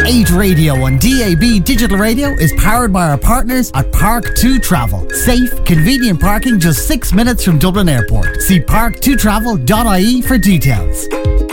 8 Radio and DAB Digital Radio is powered by our partners at Park 2 Travel. Safe, convenient parking just 6 minutes from Dublin Airport. See park2travel.ie for details.